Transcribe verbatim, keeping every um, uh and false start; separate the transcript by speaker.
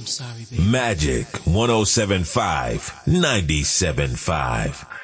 Speaker 1: sorry, baby.
Speaker 2: Magic one oh seven point five, ninety-seven point five.